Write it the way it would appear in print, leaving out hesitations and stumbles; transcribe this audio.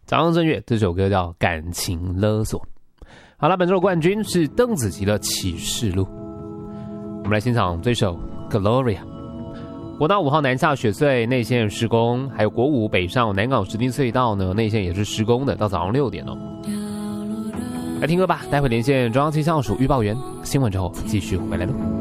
张震岳这首歌叫《感情勒索》。好了，本周的冠军是邓紫棋的《启示录》。我们来欣赏这首《Gloria》。国道5号南下雪隧内线施工，还有国5北上南港石碇隧道呢，内线也是施工的，到早上6点哦。来听歌吧，待会连线中央气象署预报员，新闻之后继续回来喽。